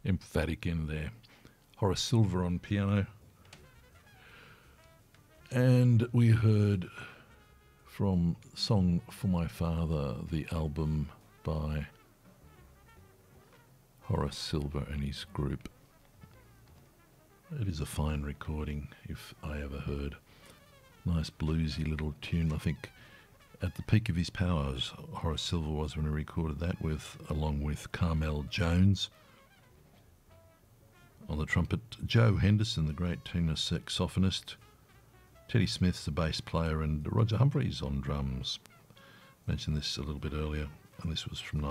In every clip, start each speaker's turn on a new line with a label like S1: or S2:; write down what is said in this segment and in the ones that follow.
S1: emphatic in there. Horace Silver on piano. And we heard from Song for My Father, the album by Horace Silver and his group. It is a fine recording, if I ever heard. Nice bluesy little tune. I think at the peak of his powers, Horace Silver was when he recorded that, along with Carmel Jones on the trumpet, Joe Henderson, the great tenor saxophonist, Teddy Smith's the bass player, and Roger Humphreys on drums. Mentioned this a little bit earlier, and this was from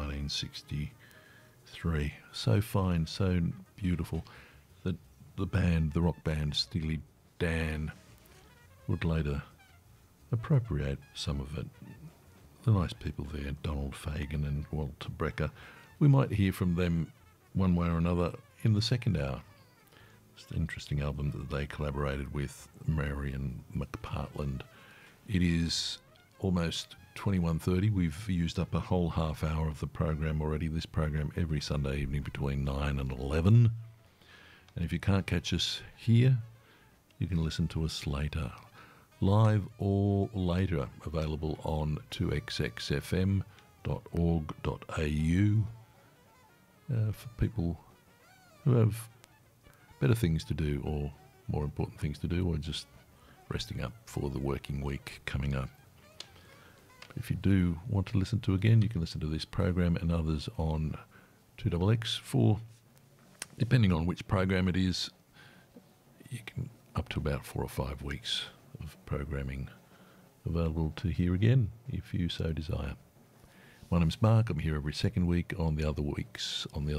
S1: 1963. So fine, so beautiful that the rock band Steely Dan, would later appropriate some of it. The nice people there, Donald Fagen and Walter Brecker. We might hear from them one way or another in the second hour. It's an interesting album that they collaborated with Marion McPartland. It is almost 21:30. We've used up a whole half hour of the program already. This program every Sunday evening between 9 and 11. And if you can't catch us here, you can listen to us later. Live or later, available on 2xxfm.org.au for people who have better things to do, or more important things to do, or just resting up for the working week coming up. If you do want to listen to again, you can listen to this program and others on 2XX for, depending on which program it is, you can up to about 4 or 5 weeks of programming available to hear again if you so desire. My name's Mark. I'm here every second week. On the other weeks, on the